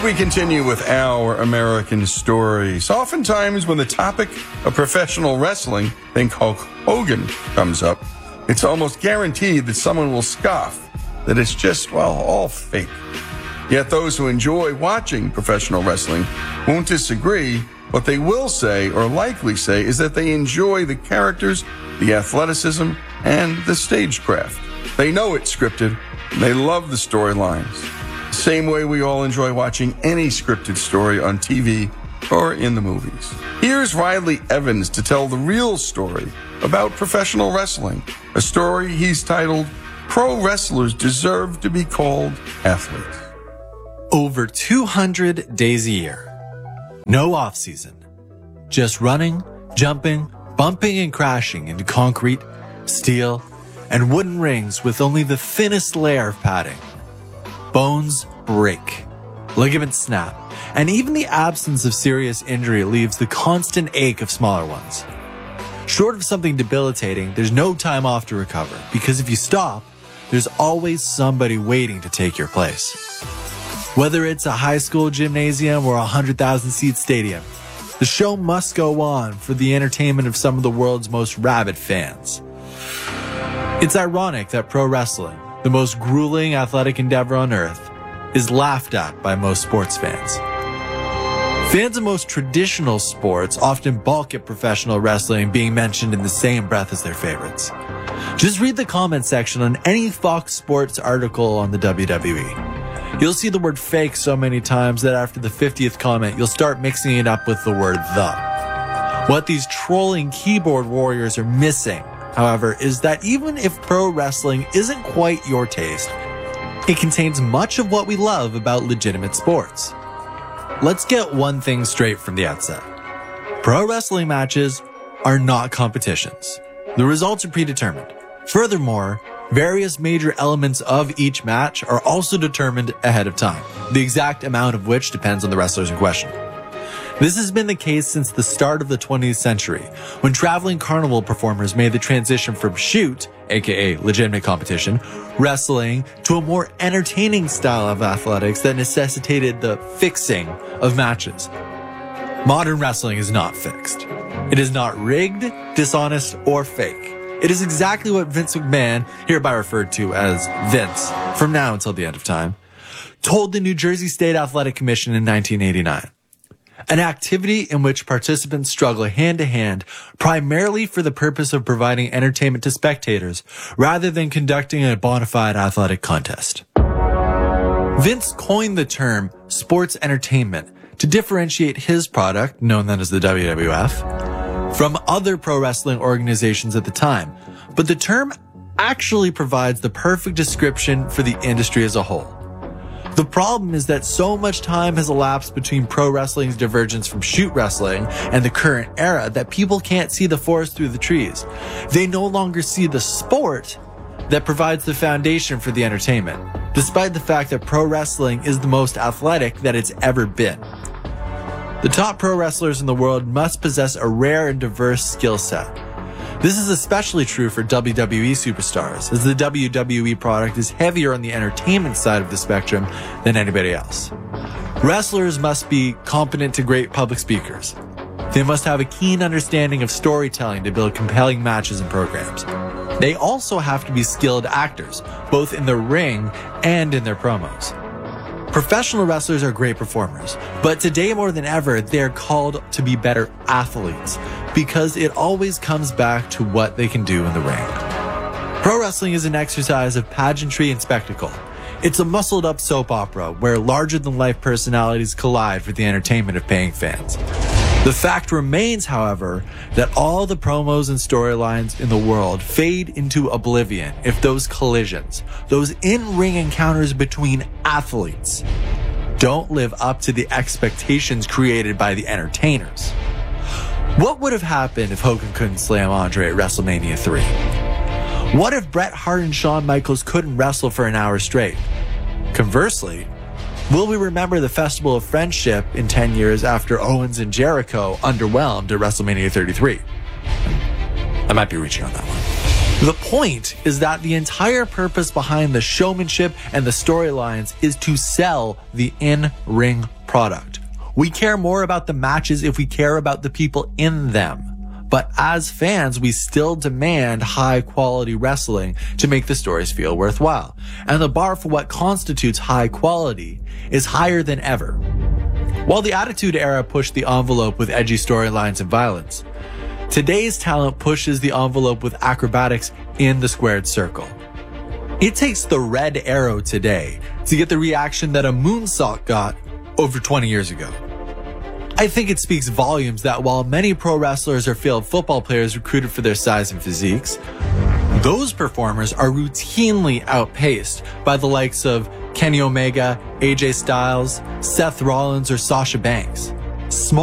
And we continue with our American stories. Oftentimes when the topic of professional wrestling, think Hulk Hogan, comes up, it's almost guaranteed that someone will scoff that it's just, well, all fake. Yet those who enjoy watching professional wrestling won't disagree. What they will say, or likely say, is that they enjoy the characters, the athleticism, and the stagecraft. They know it's scripted, and they love the storylines. The same way we all enjoy watching any scripted story on TV or in the movies. Here's Riley Evans to tell the real story about professional wrestling, a story he's titled, Pro Wrestlers Deserve to be Called Athletes. Over 200 days a year. No off-season. Just running, jumping, bumping and crashing into concrete, steel, and wooden rings with only the thinnest layer of padding. Bones break, ligaments snap, and even the absence of serious injury leaves the constant ache of smaller ones. Short of something debilitating, there's no time off to recover, because if you stop, there's always somebody waiting to take your place. Whether it's a high school gymnasium or a 100,000-seat stadium, the show must go on for the entertainment of some of the world's most rabid fans. It's ironic that pro wrestling, the most grueling athletic endeavor on earth, is laughed at by most sports fans. Fans of most traditional sports often balk at professional wrestling being mentioned in the same breath as their favorites. Just read the comment section on any Fox Sports article on the WWE. You'll see the word fake so many times that after the 50th comment, you'll start mixing it up with the word the. What these trolling keyboard warriors are missing, however, is that even if pro wrestling isn't quite your taste, it contains much of what we love about legitimate sports. Let's get one thing straight from the outset. Pro wrestling matches are not competitions. The results are predetermined. Furthermore, various major elements of each match are also determined ahead of time, the exact amount of which depends on the wrestlers in question. This has been the case since the start of the 20th century, when traveling carnival performers made the transition from shoot, aka legitimate competition, wrestling, to a more entertaining style of athletics that necessitated the fixing of matches. Modern wrestling is not fixed. It is not rigged, dishonest, or fake. It is exactly what Vince McMahon, hereby referred to as Vince, from now until the end of time, told the New Jersey State Athletic Commission in 1989. An activity in which participants struggle hand-to-hand primarily for the purpose of providing entertainment to spectators rather than conducting a bona fide athletic contest. Vince coined the term sports entertainment to differentiate his product, known then as the WWF, from other pro wrestling organizations at the time, but the term actually provides the perfect description for the industry as a whole. The problem is that so much time has elapsed between pro wrestling's divergence from shoot wrestling and the current era that people can't see the forest through the trees. They no longer see the sport that provides the foundation for the entertainment, despite the fact that pro wrestling is the most athletic that it's ever been. The top pro wrestlers in the world must possess a rare and diverse skill set. This is especially true for WWE superstars, as the WWE product is heavier on the entertainment side of the spectrum than anybody else. Wrestlers must be competent to great public speakers. They must have a keen understanding of storytelling to build compelling matches and programs. They also have to be skilled actors, both in the ring and in their promos. Professional wrestlers are great performers, but today more than ever, they're called to be better athletes because it always comes back to what they can do in the ring. Pro wrestling is an exercise of pageantry and spectacle. It's a muscled-up soap opera where larger-than-life personalities collide for the entertainment of paying fans. The fact remains, however, that all the promos and storylines in the world fade into oblivion if those collisions, those in-ring encounters between athletes, don't live up to the expectations created by the entertainers. What would have happened if Hogan couldn't slam Andre at WrestleMania 3? What if Bret Hart and Shawn Michaels couldn't wrestle for an hour straight? Conversely, will we remember the Festival of Friendship in 10 years after Owens and Jericho underwhelmed at WrestleMania 33? I might be reaching on that one. The point is that the entire purpose behind the showmanship and the storylines is to sell the in-ring product. We care more about the matches if we care about the people in them. But as fans, we still demand high quality wrestling to make the stories feel worthwhile. And the bar for what constitutes high quality is higher than ever. While the Attitude Era pushed the envelope with edgy storylines and violence, today's talent pushes the envelope with acrobatics in the squared circle. It takes the Red Arrow today to get the reaction that a moonsault got over 20 years ago. I think it speaks volumes that while many pro wrestlers are failed football players recruited for their size and physiques, those performers are routinely outpaced by the likes of Kenny Omega, AJ Styles, Seth Rollins, or Sasha Banks. Small